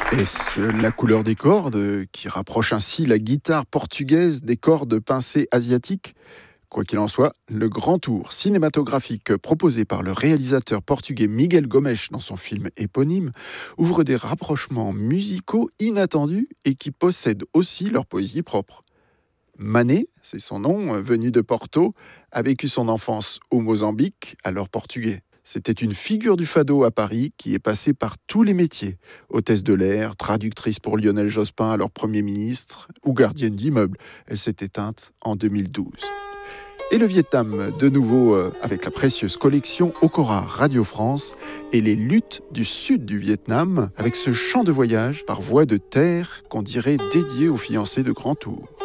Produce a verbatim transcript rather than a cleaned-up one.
Est-ce la couleur des cordes qui rapproche ainsi la guitare portugaise des cordes pincées asiatiques? Quoi qu'il en soit, le grand tour cinématographique proposé par le réalisateur portugais Miguel Gomes dans son film éponyme ouvre des rapprochements musicaux inattendus et qui possèdent aussi leur poésie propre. Mané, c'est son nom, venu de Porto, a vécu son enfance au Mozambique, alors portugais. C'était une figure du fado à Paris qui est passée par tous les métiers. Hôtesse de l'air, traductrice pour Lionel Jospin, alors Premier ministre, ou gardienne d'immeuble. Elle s'est éteinte en deux mille douze. Et le Vietnam, de nouveau euh, avec la précieuse collection Okora Radio France et les luttes du sud du Vietnam avec ce chant de voyage par voie de terre qu'on dirait dédié aux fiancés de Grand Tour.